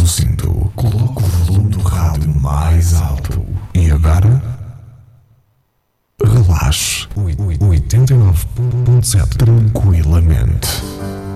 o cinto, coloque o volume do rádio mais alto. E agora? Relaxe. 89.7 tranquilamente.